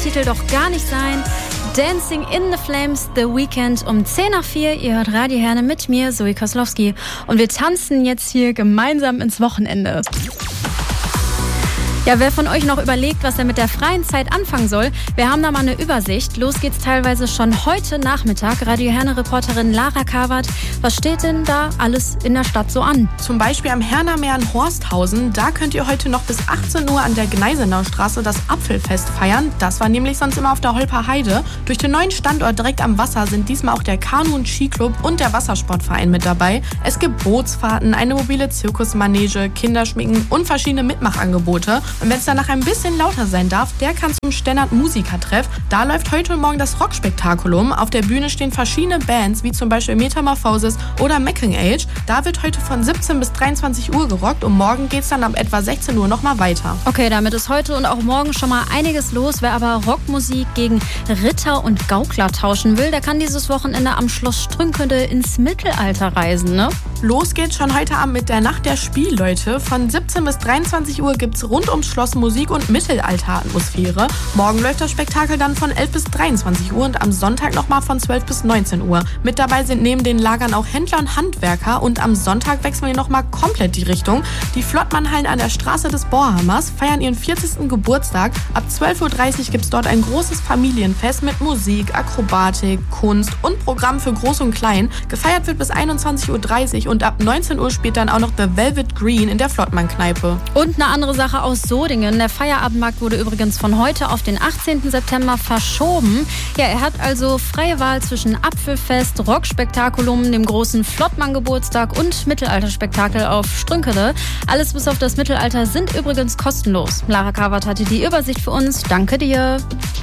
Titel doch gar nicht sein. Dancing in the Flames, The Weeknd um 4:10. Ihr hört Radio Herne mit mir, Zoe Koslowski. Und wir tanzen jetzt hier gemeinsam ins Wochenende. Ja, wer von euch noch überlegt, was er mit der freien Zeit anfangen soll, wir haben da mal eine Übersicht. Los geht's teilweise schon heute Nachmittag. Radio Herne-Reporterin Lara Kawat, was steht denn da alles in der Stadt so an? Zum Beispiel am Herner Meer in Horsthausen. Da könnt ihr heute noch bis 18 Uhr an der Gneisenaustraße das Apfelfest feiern. Das war nämlich sonst immer auf der Holper Heide. Durch den neuen Standort direkt am Wasser sind diesmal auch der Kanu- und Skiclub und der Wassersportverein mit dabei. Es gibt Bootsfahrten, eine mobile Zirkusmanege, Kinderschminken und verschiedene Mitmachangebote. Und wenn es danach ein bisschen lauter sein darf, der kann zum Stennert Musikertreff. Da läuft heute und morgen das Rockspektakulum. Auf der Bühne stehen verschiedene Bands, wie zum Beispiel Metamorphosis oder Macking Age. Da wird heute von 17 bis 23 Uhr gerockt und morgen geht's dann ab etwa 16 Uhr nochmal weiter. Okay, damit ist heute und auch morgen schon mal einiges los. Wer aber Rockmusik gegen Ritter und Gaukler tauschen will, der kann dieses Wochenende am Schloss Strünkede ins Mittelalter reisen, ne? Los geht's schon heute Abend mit der Nacht der Spielleute. Von 17 bis 23 Uhr gibt's rund ums Schloss Musik und Mittelalteratmosphäre. Morgen läuft das Spektakel dann von 11 bis 23 Uhr und am Sonntag nochmal von 12 bis 19 Uhr. Mit dabei sind neben den Lagern auch Händler und Handwerker und am Sonntag wechseln wir nochmal komplett die Richtung. Die Flottmannhallen an der Straße des Bohrhammers feiern ihren 40. Geburtstag. Ab 12:30 Uhr gibt's dort ein großes Familienfest mit Musik, Akrobatik, Kunst und Programm für Groß und Klein. Gefeiert wird bis 21:30 Uhr und ab 19 Uhr spielt dann auch noch The Velvet Green in der Flottmann-Kneipe. Und eine andere Sache aus Sodingen. Der Feierabendmarkt wurde übrigens von heute auf den 18. September verschoben. Ja, er hat also freie Wahl zwischen Apfelfest, Rockspektakulum, dem großen Flottmann-Geburtstag und Mittelalterspektakel auf Strünkede. Alles bis auf das Mittelalter sind übrigens kostenlos. Lara Kawat hatte die Übersicht für uns. Danke dir.